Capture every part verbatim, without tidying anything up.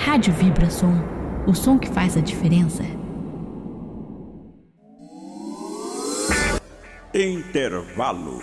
Rádio Vibração, o som que faz a diferença. Intervalo.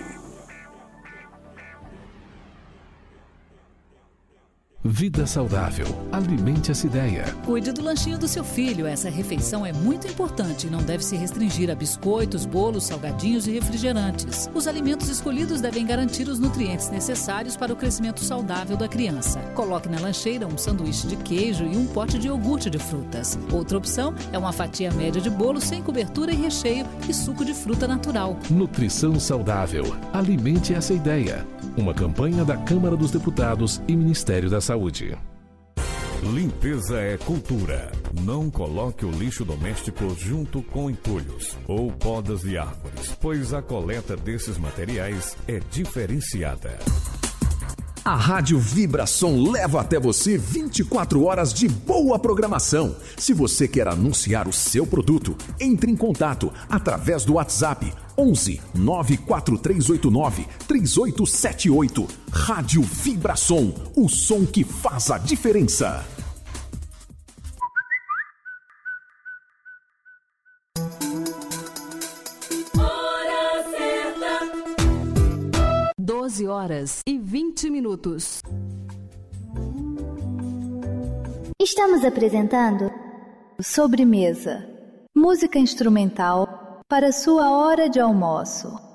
Vida saudável. Alimente essa ideia. Cuide do lanchinho do seu filho. Essa refeição é muito importante e não deve se restringir a biscoitos, bolos, salgadinhos e refrigerantes. Os alimentos escolhidos devem garantir os nutrientes necessários para o crescimento saudável da criança. Coloque na lancheira um sanduíche de queijo e um pote de iogurte de frutas. Outra opção é uma fatia média de bolo sem cobertura e recheio e suco de fruta natural. Nutrição saudável. Alimente essa ideia. Uma campanha da Câmara dos Deputados e Ministério da Saúde. Limpeza é cultura. Não coloque o lixo doméstico junto com entulhos ou podas de árvores, pois a coleta desses materiais é diferenciada. A Rádio Vibração leva até você vinte e quatro horas de boa programação. Se você quer anunciar o seu produto, entre em contato através do WhatsApp onze nove quatro três oito nove três oito sete oito. Rádio Vibração, o som que faz a diferença. doze horas e vinte minutos. Estamos apresentando Sobremesa, música instrumental para sua hora de almoço.